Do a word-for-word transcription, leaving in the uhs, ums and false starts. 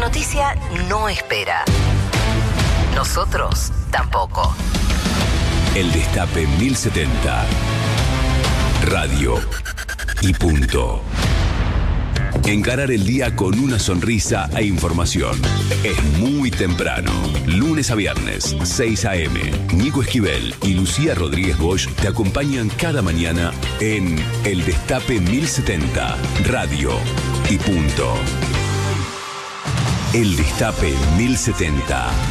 noticia no espera. Nosotros tampoco. El Destape mil setenta. Radio y punto. Encarar el día con una sonrisa e información. Es muy temprano. Lunes a viernes, seis a eme. Nico Esquivel y Lucía Rodríguez Bosch te acompañan cada mañana en El Destape mil setenta. Radio y punto. El Destape mil setenta.